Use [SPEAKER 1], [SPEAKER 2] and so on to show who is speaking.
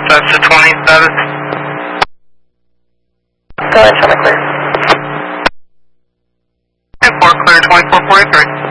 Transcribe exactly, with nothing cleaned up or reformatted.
[SPEAKER 1] That's the twenty status.
[SPEAKER 2] Go ahead, tell me clear.
[SPEAKER 1] ten four, clear twenty-four forty-three.